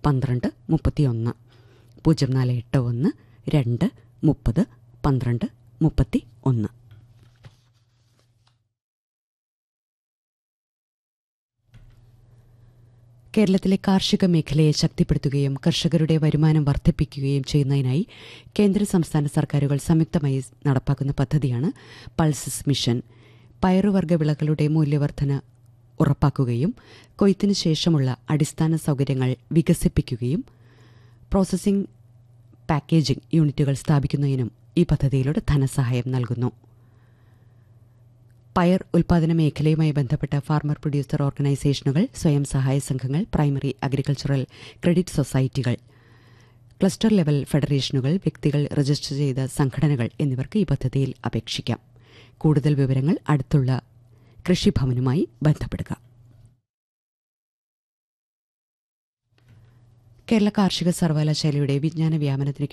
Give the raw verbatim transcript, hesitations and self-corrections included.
പന്ത്രണ്ട് മുപ്പത്തിയൊന്ന്. പൂജ്യം നാല് എട്ട് ഒന്ന് രണ്ട് മുപ്പത് പന്ത്രണ്ട് മുപ്പത്തി ഒന്ന്. കേരളത്തിലെ കാർഷിക മേഖലയെ ശക്തിപ്പെടുത്തുകയും കർഷകരുടെ വരുമാനം വർദ്ധിപ്പിക്കുകയും ചെയ്യുന്നതിനായി കേന്ദ്ര സംസ്ഥാന സർക്കാരുകൾ സംയുക്തമായി നടപ്പാക്കുന്ന പദ്ധതിയാണ് പൾസസ് മിഷൻ. പയറുവർഗ്ഗ വിളകളുടെ മൂല്യവർധന ഉറപ്പാക്കുകയും കൊയ്ത്തിനു ശേഷമുള്ള അടിസ്ഥാന സൗകര്യങ്ങൾ വികസിപ്പിക്കുകയും പ്രോസസ്സിംഗ് പാക്കേജിംഗ് യൂണിറ്റുകൾ സ്ഥാപിക്കുന്നതിനും ഈ പദ്ധതിയിലൂടെ ധനസഹായം നൽകുന്നു. പയർ ഉൽപ്പാദന മേഖലയുമായി ബന്ധപ്പെട്ട ഫാർമർ പ്രൊഡ്യൂസർ ഓർഗനൈസേഷനുകൾ, സ്വയം സഹായ സംഘങ്ങൾ, primary agricultural credit സൊസൈറ്റികൾ, cluster level ഫെഡറേഷനുകൾ, വ്യക്തികൾ, രജിസ്റ്റർ ചെയ്ത സംഘടനകൾ എന്നിവർക്ക് ഈ പദ്ധതിയിൽ അപേക്ഷിക്കാം. കൂടുതൽ വിവരങ്ങൾ അടുത്തുള്ള കൃഷിഭവനുമായി ബന്ധപ്പെടുക. കേരള കാർഷിക സർവകലാശാലയുടെ വിജ്ഞാന വ്യാപനത്തിന്